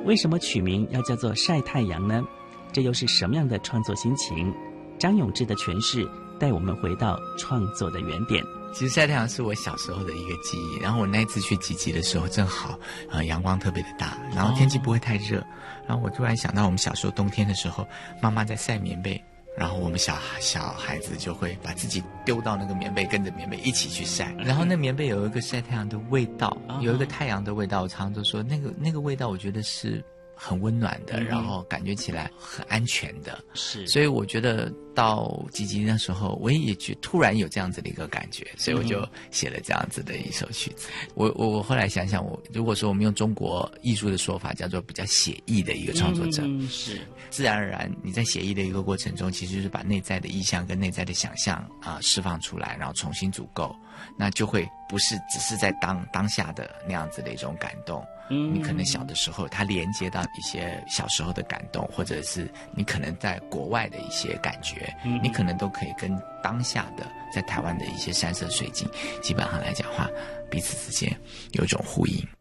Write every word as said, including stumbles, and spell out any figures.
为什么取名要叫做晒太阳呢？这又是什么样的创作心情？张永志的诠释带我们回到创作的原点。 其实晒太阳是我小时候的一个记忆，然后我那一次去集集的时候正好呃阳光特别的大，然后天气不会太热，然后我突然想到我们小时候冬天的时候，妈妈在晒棉被，然后我们小小孩子就会把自己丢到那个棉被，跟着棉被一起去晒，然后那棉被有一个晒太阳的味道，有一个太阳的味道，我常常都说那个那个味道我觉得是很温暖的，然后感觉起来很安全的，是，所以我觉得到集集那时候，我也觉突然有这样子的一个感觉，所以我就写了这样子的一首曲子。我我我后来想想，我如果说我们用中国艺术的说法，叫做比较写意的一个创作者，嗯、是自然而然你在写意的一个过程中，其实就是把内在的意象跟内在的想象啊、呃、释放出来，然后重新组构，那就会不是只是在当当下的那样子的一种感动。你可能小的时候它连接到一些小时候的感动，或者是你可能在国外的一些感觉，你可能都可以跟当下的在台湾的一些山色水景基本上来讲话彼此之间有一种呼应。